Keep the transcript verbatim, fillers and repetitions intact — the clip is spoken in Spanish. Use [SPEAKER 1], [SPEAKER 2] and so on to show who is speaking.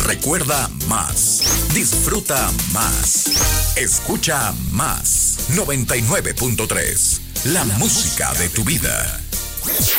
[SPEAKER 1] Recuerda más. Disfruta más. Escucha más. noventa y nueve punto tres. La, La música, música de tu vida.